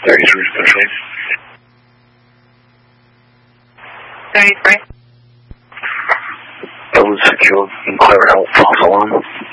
33 Special. 33. That was secured in Claret Health, false alarm.